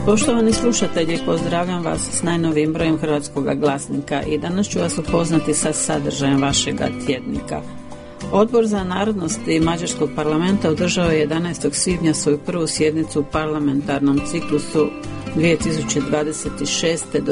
Poštovani slušatelji, pozdravljam vas s najnovijim brojem Hrvatskog glasnika i danas ću vas upoznati sa sadržajem vašega tjednika. Odbor za narodnosti Mađarskog parlamenta održao je 11. svibnja svoju prvu sjednicu u parlamentarnom ciklusu 2026. do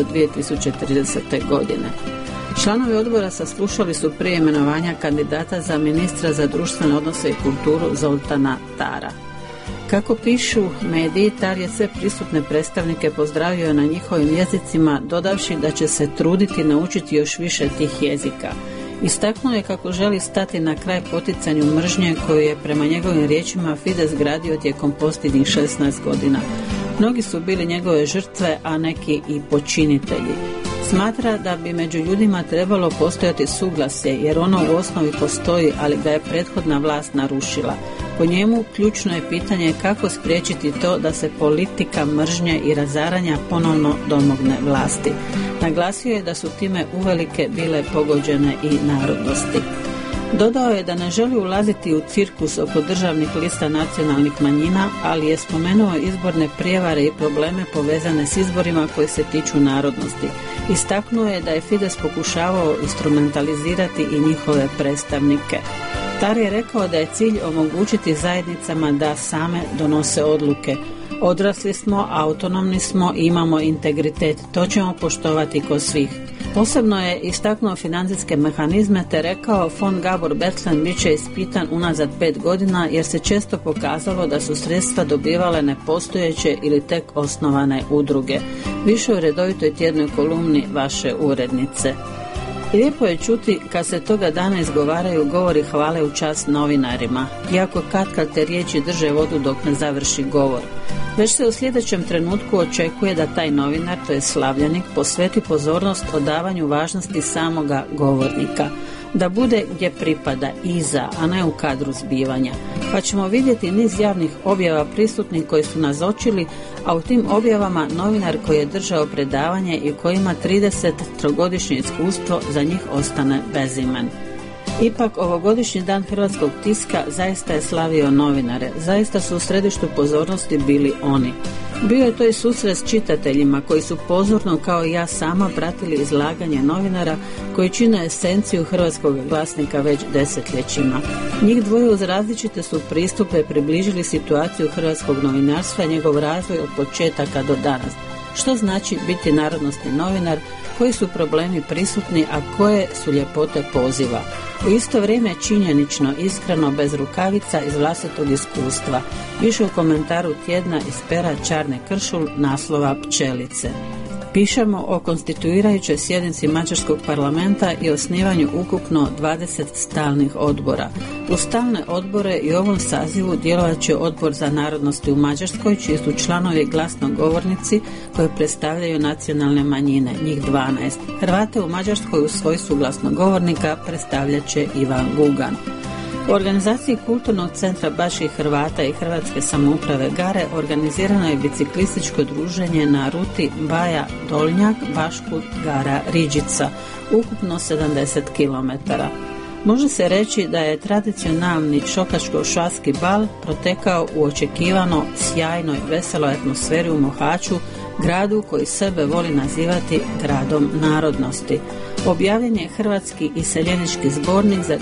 2030. godine. Članovi odbora saslušali su prije imenovanja kandidata za ministra za društvene odnose i kulturu Zoltana Tara. Kako pišu mediji, Tar je sve prisutne predstavnike pozdravio na njihovim jezicima, dodavši da će se truditi naučiti još više tih jezika. Istaknuo je kako želi stati na kraj poticanju mržnje koju je prema njegovim riječima Fides gradio tijekom posljednjih 16 godina. Mnogi su bili njegove žrtve, a neki i počinitelji. Smatra da bi među ljudima trebalo postojati suglasje, jer ono u osnovi postoji, ali ga je prethodna vlast narušila. Po njemu ključno je pitanje kako spriječiti to da se politika mržnje i razaranja ponovno domogne vlasti. Naglasio je da su time uvelike bile pogođene i narodnosti. Dodao je da ne želi ulaziti u cirkus oko državnih lista nacionalnih manjina, ali je spomenuo izborne prijevare i probleme povezane s izborima koji se tiču narodnosti. Istaknuo je da je Fides pokušavao instrumentalizirati i njihove predstavnike. Tar je rekao da je cilj omogućiti zajednicama da same donose odluke. Odrasli smo, autonomni smo i imamo integritet. To ćemo poštovati kod svih. Posebno je istaknuo financijske mehanizme te rekao Fond Gabor Bethlen bit će ispitan unazad 5 godina jer se često pokazalo da su sredstva dobivale nepostojeće ili tek osnovane udruge. Više u redovitoj tjednoj kolumni vaše urednice. Lijepo je čuti kad se toga dana izgovaraju govori hvale u čast novinarima, iako kad te riječi drže vodu dok ne završi govor. Već se u sljedećem trenutku očekuje da taj novinar, to je slavljanik, posveti pozornost odavanju važnosti samoga govornika, da bude gdje pripada, iza, a ne u kadru zbivanja. Pa ćemo vidjeti niz javnih objava prisutnih koji su nazočili, a u tim objavama novinar koji je držao predavanje i koji ima 30-godišnje iskustvo za njih ostane bezimen. Ipak, ovogodišnji dan hrvatskog tiska zaista je slavio novinare, zaista su u središtu pozornosti bili oni. Bio je to i susret s čitateljima koji su pozorno kao i ja sama pratili izlaganje novinara koji čine esenciju hrvatskog glasnika već desetljećima. Njih dvoje uz različite su pristupe približili situaciju hrvatskog novinarstva i njegov razvoj od početaka do danas. Što znači biti narodnosni novinar, koji su problemi prisutni, a koje su ljepote poziva. U isto vrijeme činjenično, iskreno, bez rukavica iz vlastitog iskustva. Više u komentaru tjedna iz pera Čarne Kršul, naslova Pčelice. Pišemo o konstituirajućoj sjednici Mađarskog parlamenta i osnivanju ukupno 20 stalnih odbora. U stalne odbore i ovom sazivu djelovat će Odbor za narodnosti u Mađarskoj, čiji su članovi glasnogovornici koji predstavljaju nacionalne manjine, njih 12. Hrvate u Mađarskoj u svojstvu glasnogovornika predstavljat će Ivan Gugan. U organizaciji Kulturnog centra Baških Hrvata i Hrvatske samouprave Gare organizirano je biciklističko druženje na ruti Baja Dolnjak, Baškut, Gara, Riđica, ukupno 70 km. Može se reći da je tradicionalni šokačko-šaski bal protekao u očekivano sjajnoj, veseloj atmosferi u Mohaču, gradu koji sebe voli nazivati gradom narodnosti. Objavljen je Hrvatski iseljenički zbornik za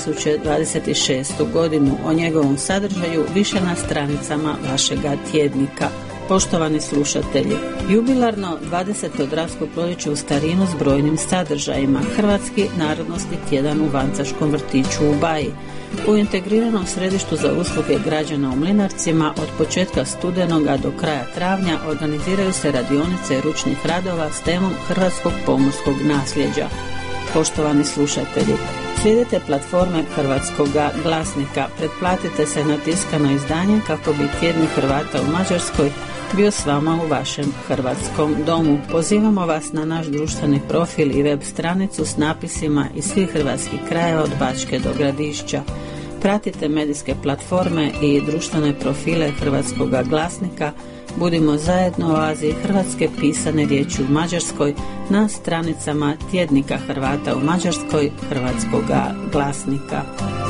2026. godinu. O njegovom sadržaju više na stranicama vašega tjednika. Poštovani slušatelji, jubilarno 20. Dravsko proljeće u starinu s brojnim sadržajima. Hrvatski narodnosti tjedan u Vancaškom vrtiću u Baji. U integriranom središtu za usluge građana u Mlinarcima od početka studenoga do kraja travnja organiziraju se radionice ručnih radova s temom hrvatskog pomorskog nasljeđa. Poštovani slušatelji, slijedite platforme Hrvatskog glasnika, pretplatite se na tiskano izdanje kako bi tjednik Hrvata u Mađarskoj bio s vama u vašem hrvatskom domu. Pozivamo vas na naš društveni profil i web stranicu s napisima iz svih hrvatskih krajeva od Bačke do Gradišća. Pratite medijske platforme i društvene profile Hrvatskog glasnika. Budimo zajedno u Aziji hrvatske pisane riječi u Mađarskoj na stranicama tjednika Hrvata u Mađarskoj Hrvatskog glasnika.